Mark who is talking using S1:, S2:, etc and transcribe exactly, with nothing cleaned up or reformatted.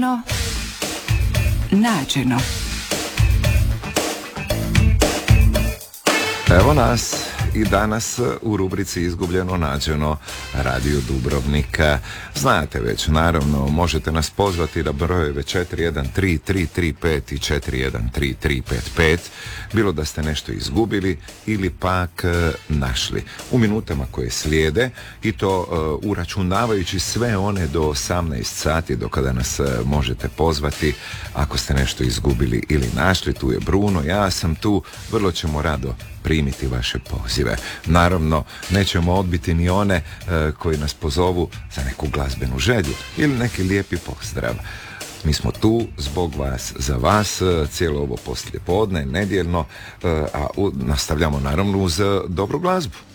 S1: No, nađeno.
S2: Evo nas i danas u rubrici Izgubljeno nađeno, Radio Dubrovnika. Znate već, naravno, možete nas pozvati na brojeve četiri jedan tri tri tri pet i četiri jedan tri tri pet pet, bilo da ste nešto izgubili ili pak e, našli. U minutama koje slijede, i to e, uračunavajući sve one do osamnaest sati do kada nas e, možete pozvati ako ste nešto izgubili ili našli. Tu je Bruno, ja sam tu, vrlo ćemo rado primiti vaše pozive. Naravno, nećemo odbiti ni one e, koji nas pozovu za neku glazbenu želju ili neki lijepi pozdrav. Mi smo tu zbog vas, za vas, e, cijelo ovo poslijepodne, nedjeljno, e, a u, nastavljamo naravno uz e, dobru glazbu.